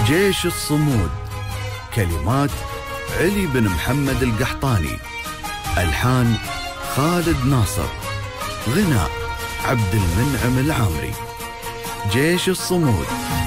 جيش الصمود. كلمات علي بن محمد القحطاني. ألحان خالد ناصر. غناء عبد المنعم العامري. جيش الصمود.